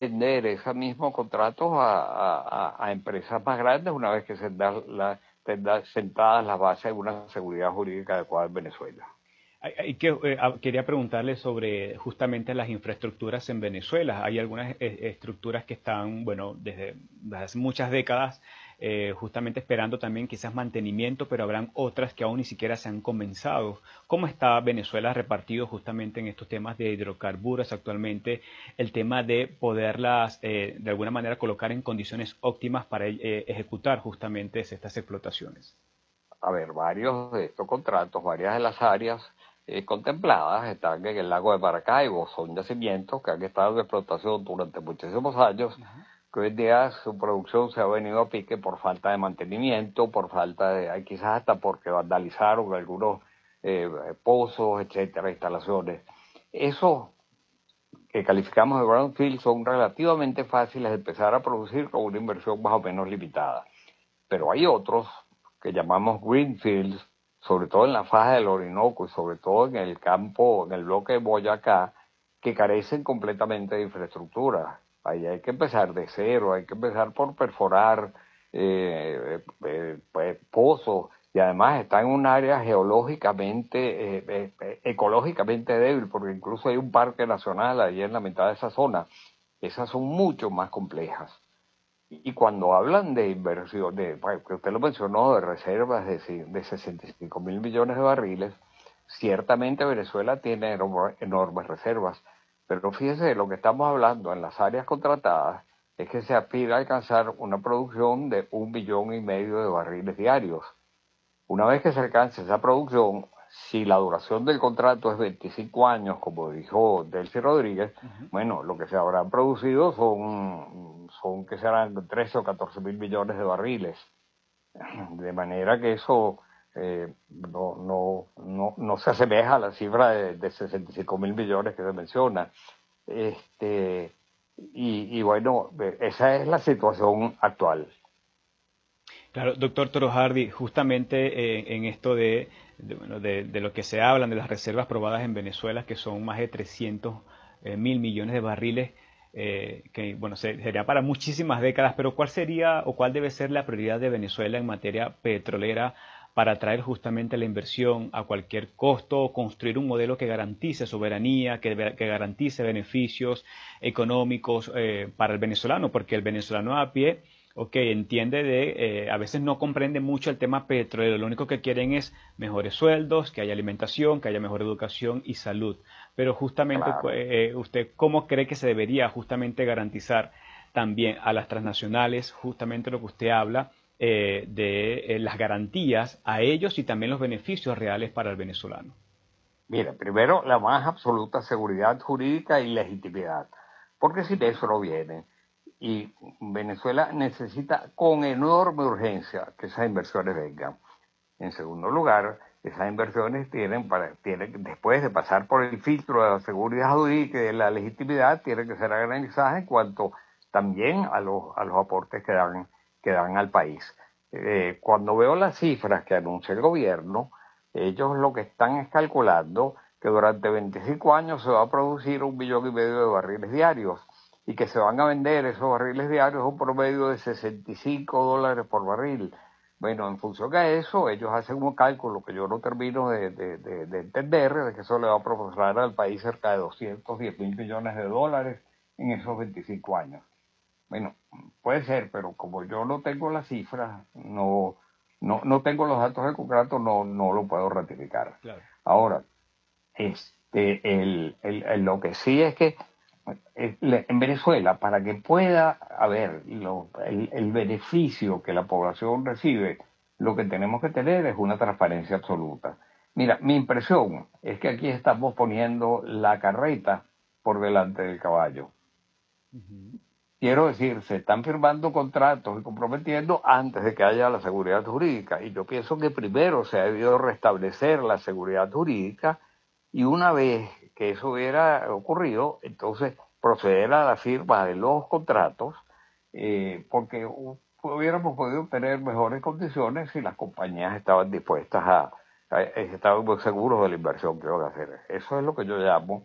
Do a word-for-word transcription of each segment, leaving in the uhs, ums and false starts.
vender esos mismos contratos a, a, a empresas más grandes una vez que se dan la, tendrán sentadas las bases de una seguridad jurídica adecuada en Venezuela. Hay, hay que, eh, quería preguntarle sobre justamente las infraestructuras en Venezuela. Hay algunas eh, estructuras que están, bueno, desde, desde hace muchas décadas, eh, justamente esperando también quizás mantenimiento, pero habrán otras que aún ni siquiera se han comenzado. ¿Cómo está Venezuela repartido justamente en estos temas de hidrocarburos actualmente? El tema de poderlas, eh, de alguna manera, colocar en condiciones óptimas para eh, ejecutar justamente estas explotaciones. A ver, varios de estos contratos, varias de las áreas eh, contempladas están en el lago de Maracaibo. Son yacimientos que han estado en explotación durante muchísimos años, que hoy en día su producción se ha venido a pique por falta de mantenimiento, por falta de, quizás hasta porque vandalizaron algunos eh, pozos, etcétera, instalaciones. Esos que calificamos de brownfield son relativamente fáciles de empezar a producir con una inversión más o menos limitada. Pero hay otros que llamamos greenfields, sobre todo en la faja del Orinoco y sobre todo en el campo, en el bloque de Boyacá, que carecen completamente de infraestructura. Ahí hay que empezar de cero, hay que empezar por perforar eh, eh, eh, pozos, y además está en un área geológicamente, eh, eh, eh, ecológicamente débil, porque incluso hay un parque nacional ahí en la mitad de esa zona. Esas son mucho más complejas. Y cuando hablan de inversión, de, bueno, que usted lo mencionó, de reservas de, de sesenta y cinco mil millones de barriles, ciertamente Venezuela tiene enorme, enormes reservas, pero fíjese, de lo que estamos hablando en las áreas contratadas es que se aspira a alcanzar una producción de un billón y medio de barriles diarios. Una vez que se alcance esa producción, si la duración del contrato es veinticinco años, como dijo Delcy Rodríguez, Uh-huh. bueno, lo que se habrán producido son, son que serán trece o catorce mil millones de barriles. De manera que eso eh, no, no, no, no se asemeja a la cifra de, de sesenta y cinco mil millones que se menciona. Este, y, y bueno, esa es la situación actual. Claro, doctor Toro Hardy, justamente eh, en esto de, de, bueno, de, de lo que se hablan de las reservas probadas en Venezuela, que son más de trescientos eh, mil millones de barriles, eh, que bueno, se, sería para muchísimas décadas, pero ¿cuál sería o cuál debe ser la prioridad de Venezuela en materia petrolera para atraer justamente la inversión a cualquier costo, construir un modelo que garantice soberanía, que, que garantice beneficios económicos eh, para el venezolano? Porque el venezolano a pie, ok, entiende de, eh, a veces no comprende mucho el tema petrolero, lo único que quieren es mejores sueldos, que haya alimentación, que haya mejor educación y salud. Pero justamente, Claro. eh, ¿usted cómo cree que se debería justamente garantizar también a las transnacionales, justamente lo que usted habla, eh, de eh, las garantías a ellos y también los beneficios reales para el venezolano? Mira, primero, la más absoluta seguridad jurídica y legitimidad, porque sin eso no viene. Y Venezuela necesita con enorme urgencia que esas inversiones vengan. En segundo lugar, esas inversiones tienen, para, tienen, después de pasar por el filtro de la seguridad jurídica y de la legitimidad, tienen que ser analizadas en cuanto también a los, a los aportes que dan, que dan al país. Eh, cuando veo las cifras que anuncia el gobierno, ellos lo que están es calculando que durante veinticinco años se va a producir un billón y medio de barriles diarios y que se van a vender esos barriles diarios a un promedio de sesenta y cinco dólares por barril. Bueno, en función a eso, ellos hacen un cálculo que yo no termino de, de, de, de entender, de que eso le va a proporcionar al país cerca de doscientos diez mil millones de dólares en esos veinticinco años. Bueno, puede ser, pero como yo no tengo las cifras, no, no, no tengo los datos de contrato, no, no lo puedo ratificar. Claro. Ahora, este, el, el, el, lo que sí es que en Venezuela, para que pueda haber lo, el, el beneficio que la población recibe, lo que tenemos que tener es una transparencia absoluta. Mira, mi impresión es que aquí estamos poniendo la carreta por delante del caballo. Uh-huh. Quiero decir, se están firmando contratos y comprometiendo antes de que haya la seguridad jurídica. Y yo pienso que primero se ha debido restablecer la seguridad jurídica y una vez que eso hubiera ocurrido, entonces proceder a la firma de los contratos, eh, porque hubiéramos podido obtener mejores condiciones si las compañías estaban dispuestas a, a, a estaban muy seguros de la inversión que iban a hacer. Eso es lo que yo llamo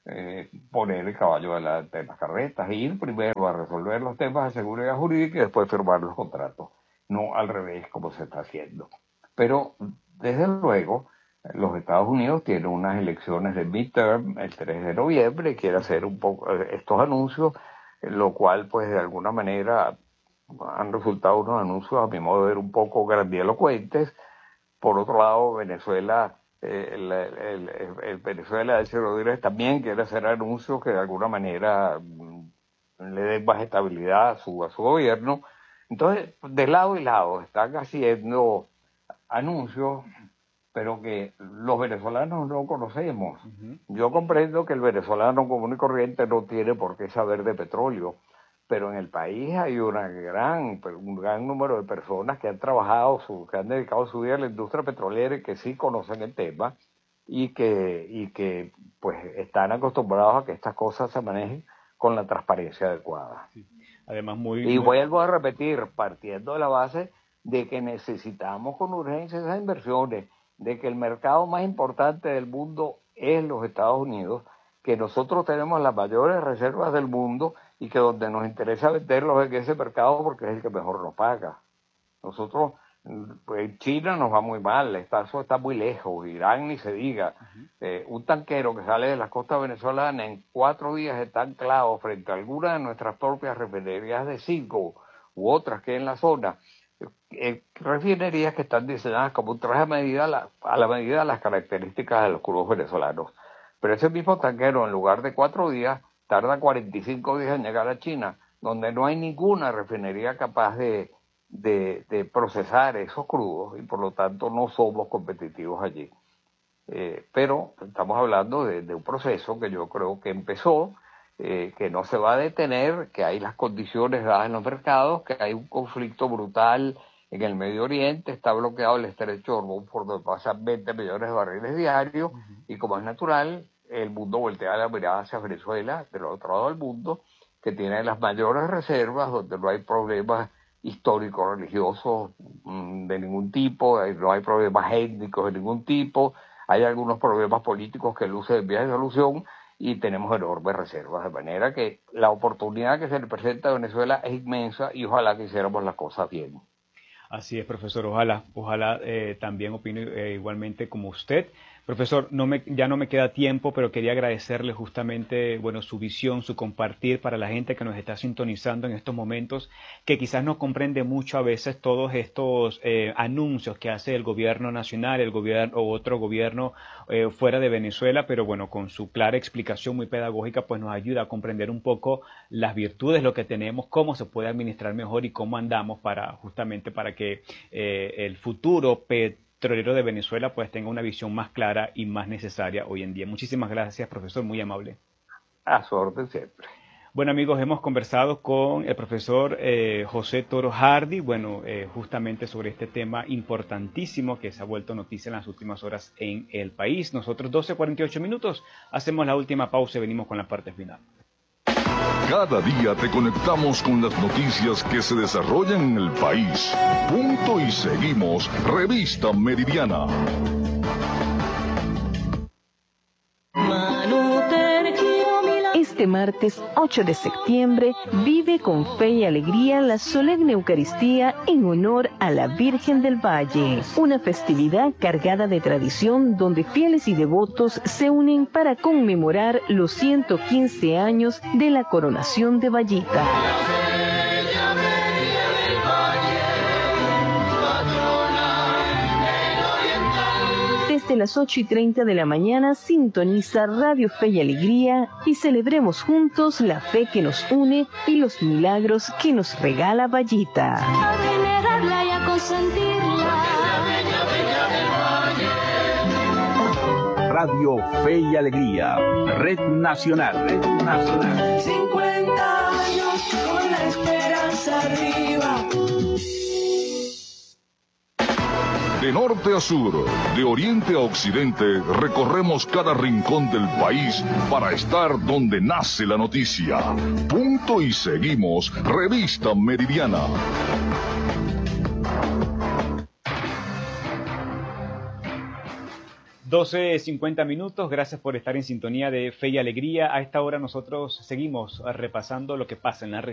eh, poner el caballo delante de las carretas, e ir primero a resolver los temas de seguridad jurídica y después firmar los contratos, no al revés como se está haciendo. Pero desde luego los Estados Unidos tienen unas elecciones de midterm el tres de noviembre y quiere hacer un poco estos anuncios, lo cual pues de alguna manera han resultado unos anuncios a mi modo de ver un poco grandilocuentes. Por otro lado, Venezuela, eh, el, el, el, el Venezuela de Ciro Rodríguez también quiere hacer anuncios que de alguna manera mm, le den más estabilidad a su, a su gobierno. Entonces, de lado y lado están haciendo anuncios, pero que los venezolanos no conocemos. Uh-huh. Yo comprendo que el venezolano común y corriente no tiene por qué saber de petróleo, pero en el país hay una gran, un gran número de personas que han trabajado, su, que han dedicado su vida a la industria petrolera y que sí conocen el tema y que, y que pues están acostumbrados a que estas cosas se manejen con la transparencia adecuada. Sí. Además, muy, y muy... vuelvo a repetir, partiendo de la base de que necesitamos con urgencia esas inversiones, de que el mercado más importante del mundo es los Estados Unidos, que nosotros tenemos las mayores reservas del mundo y que donde nos interesa venderlos en ese mercado porque es el que mejor nos paga. Nosotros, pues en China nos va muy mal, eso está muy lejos, Irán ni se diga. Uh-huh. Eh, un tanquero que sale de las costas venezolanas en cuatro días está anclado frente a alguna de nuestras propias refinerías de cinco u otras que hay en la zona. Eh, refinerías que están diseñadas como un traje a medida, la, a la medida de las características de los crudos venezolanos. Pero ese mismo tanquero, en lugar de cuatro días, tarda cuarenta y cinco días en llegar a China, donde no hay ninguna refinería capaz de, de, de procesar esos crudos y por lo tanto no somos competitivos allí. Eh, pero estamos hablando de, de un proceso que yo creo que empezó, eh, que no se va a detener, que hay las condiciones dadas en los mercados, que hay un conflicto brutal en el Medio Oriente, está bloqueado el estrecho de Hormuz por donde pasan veinte millones de barriles diarios, uh-huh. Y como es natural, el mundo voltea la mirada hacia Venezuela, del otro lado del mundo, que tiene las mayores reservas, donde no hay problemas históricos, religiosos mmm, de ningún tipo, no hay problemas étnicos de ningún tipo, hay algunos problemas políticos que lucen en vías de solución y tenemos enormes reservas, de manera que la oportunidad que se le presenta a Venezuela es inmensa y ojalá que hiciéramos las cosas bien. Así es, profesor, ojalá, ojalá eh, también opine eh, igualmente como usted. Profesor, no me, ya no me queda tiempo, pero quería agradecerle justamente, bueno, su visión, su compartir para la gente que nos está sintonizando en estos momentos, que quizás no comprende mucho a veces todos estos eh, anuncios que hace el gobierno nacional, el gobierno o otro gobierno eh, fuera de Venezuela, pero bueno, con su clara explicación muy pedagógica, pues nos ayuda a comprender un poco las virtudes, lo que tenemos, cómo se puede administrar mejor y cómo andamos para justamente para que eh, el futuro petrolero de Venezuela pues tenga una visión más clara y más necesaria hoy en día. Muchísimas gracias, profesor, muy amable. A su orden siempre. Bueno, amigos, hemos conversado con el profesor eh, José Toro Hardy, bueno, eh, justamente sobre este tema importantísimo que se ha vuelto noticia en las últimas horas en el país. Nosotros doce cuarenta y ocho minutos, hacemos la última pausa y venimos con la parte final. Cada día te conectamos con las noticias que se desarrollan en el país. Punto y seguimos. Revista Meridiana. Este martes ocho de septiembre vive con fe y alegría la solemne Eucaristía en honor a la Virgen del Valle, una festividad cargada de tradición donde fieles y devotos se unen para conmemorar los ciento quince años de la coronación de Vallita. Desde las ocho y treinta de la mañana sintoniza Radio Fe y Alegría y celebremos juntos la fe que nos une y los milagros que nos regala Vallita. A venerarla y a consentirla. Radio Fe y Alegría, Red Nacional, Red Nacional. cincuenta años con la esperanza arriba. De norte a sur, de oriente a occidente, recorremos cada rincón del país para estar donde nace la noticia. Punto y seguimos, Revista Meridiana. doce cincuenta minutos, gracias por estar en sintonía de Fe y Alegría. A esta hora nosotros seguimos repasando lo que pasa en la región.